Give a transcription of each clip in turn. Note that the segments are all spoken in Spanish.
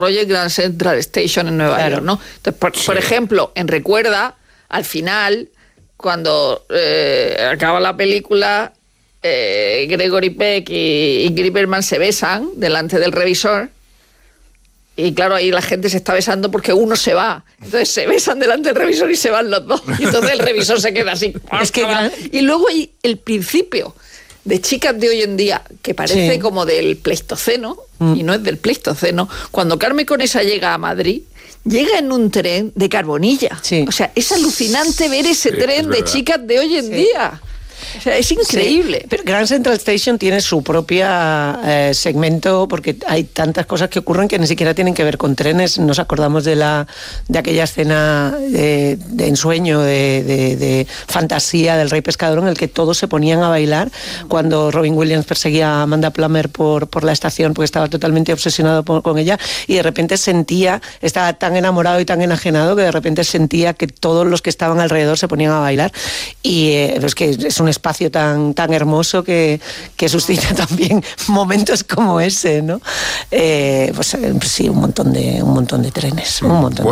Grand Central Station en Nueva York, ¿no? Entonces, por ejemplo, en Recuerda, al final, cuando acaba la película, Gregory Peck y Ingrid Bergman se besan delante del revisor. Y claro, ahí la gente se está besando porque uno se va. Entonces se besan delante del revisor y se van los dos. Y entonces el revisor se queda así. Y luego hay el principio de Chicas de hoy en día, que parece como del Pleistoceno, y no es del Pleistoceno. Cuando Carmen Conesa llega a Madrid, llega en un tren de carbonilla. O sea, es alucinante ver ese tren de Chicas de hoy en día. O sea, es increíble. Sí, pero Grand Central Station tiene su propia segmento, porque hay tantas cosas que ocurren que ni siquiera tienen que ver con trenes. Nos acordamos de aquella escena de ensueño, de fantasía del Rey Pescador, en el que todos se ponían a bailar cuando Robin Williams perseguía a Amanda Plummer por la estación, porque estaba totalmente obsesionado con ella, y de repente estaba tan enamorado y tan enajenado que de repente sentía que todos los que estaban alrededor se ponían a bailar. Y es que es un espacio tan hermoso que suscita también momentos como ese, ¿no? Pues sí, un montón de trenes.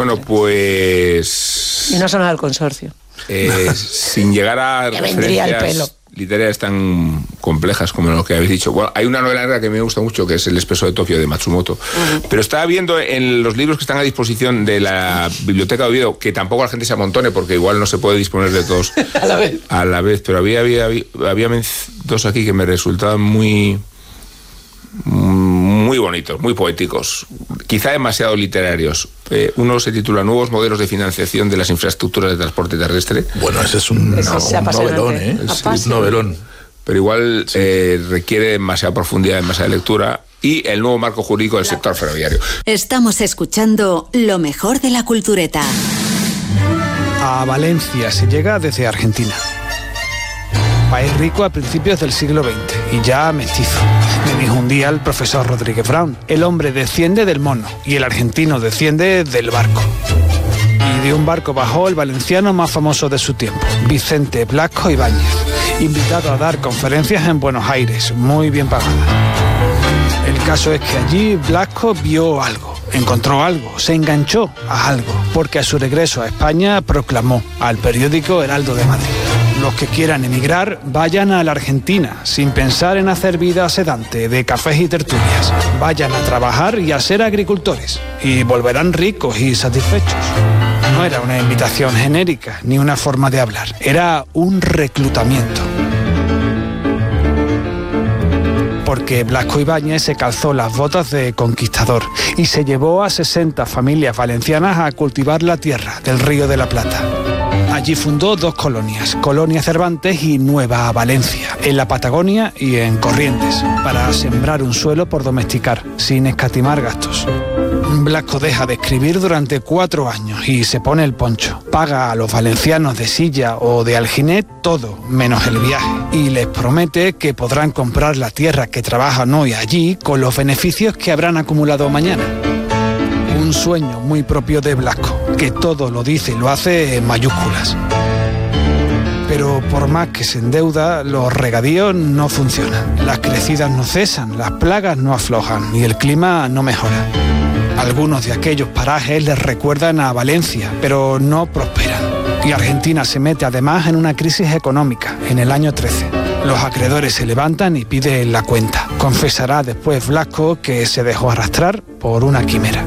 Pues... Y no sonaba el consorcio. Sin llegar a que vendría el pelo. Literarias tan complejas como lo que habéis dicho. Bueno, hay una novela negra que me gusta mucho, que es El Expreso de Tokio, de Matsumoto. Pero estaba viendo en los libros que están a disposición de la Biblioteca de Oviedo, que tampoco la gente se amontone, porque igual no se puede disponer de todos a la vez. Pero había dos aquí que me resultaban muy bonitos, muy poéticos, quizá demasiado literarios. Uno se titula Nuevos modelos de financiación de las infraestructuras de transporte terrestre. Bueno, ese es un novelón, Es un novelón. Pero igual requiere demasiada profundidad, demasiada lectura. Y el nuevo marco jurídico del sector ferroviario. Estamos escuchando lo mejor de la cultureta. A Valencia se llega desde Argentina. País rico a principios del siglo XX y ya mestizo. Me dijo un día el profesor Rodríguez Brown: el hombre desciende del mono y el argentino desciende del barco. Y de un barco bajó el valenciano más famoso de su tiempo, Vicente Blasco Ibáñez, invitado a dar conferencias en Buenos Aires, muy bien pagadas. El caso es que allí Blasco vio algo, encontró algo, se enganchó a algo, porque a su regreso a España proclamó al periódico Heraldo de Madrid: los que quieran emigrar, vayan a la Argentina, sin pensar en hacer vida sedante de cafés y tertulias. Vayan a trabajar y a ser agricultores, y volverán ricos y satisfechos. No era una invitación genérica, ni una forma de hablar, era un reclutamiento. Porque Blasco Ibáñez se calzó las botas de conquistador y se llevó a 60 familias valencianas a cultivar la tierra del Río de la Plata. Allí fundó 2 colonias, Colonia Cervantes y Nueva Valencia, en la Patagonia y en Corrientes, para sembrar un suelo por domesticar, sin escatimar gastos. Blasco deja de escribir durante 4 años y se pone el poncho. Paga a los valencianos de silla o de aljinet todo, menos el viaje. Y les promete que podrán comprar la tierra que trabajan hoy allí con los beneficios que habrán acumulado mañana. Un sueño muy propio de Blasco, que todo lo dice y lo hace en mayúsculas. Pero por más que se endeuda, los regadíos no funcionan. Las crecidas no cesan, las plagas no aflojan y el clima no mejora. Algunos de aquellos parajes les recuerdan a Valencia, pero no prosperan. Y Argentina se mete además en una crisis económica en el año 13. Los acreedores se levantan y piden la cuenta. Confesará después Blasco que se dejó arrastrar por una quimera.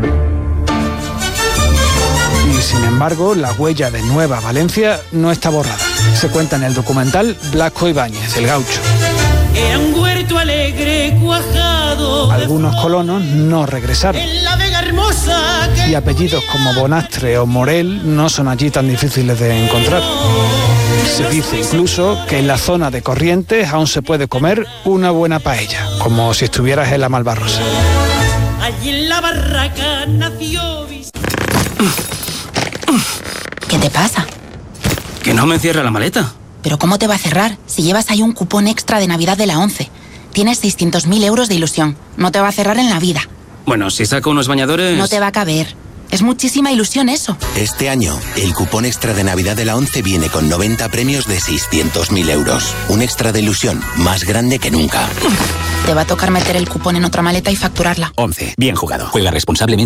Y sin embargo, la huella de Nueva Valencia no está borrada. Se cuenta en el documental Blasco Ibáñez, el gaucho. Era un huerto alegre cuajado. Algunos colonos no regresaron. En la Vega hermosa y apellidos como Bonastre o Morel no son allí tan difíciles de encontrar. Se dice incluso que en la zona de Corrientes aún se puede comer una buena paella, como si estuvieras en la Malvarrosa. Allí en la barraca nació. ¿Qué te pasa? Que no me cierra la maleta. ¿Pero cómo te va a cerrar si llevas ahí un cupón extra de Navidad de la 11? Tienes 600.000 euros de ilusión. No te va a cerrar en la vida. Bueno, si saco unos bañadores... No te va a caber. Es muchísima ilusión eso. Este año, el cupón extra de Navidad de la ONCE viene con 90 premios de 600.000 euros. Un extra de ilusión más grande que nunca. Te va a tocar meter el cupón en otra maleta y facturarla. 11. Bien jugado. Juega responsablemente.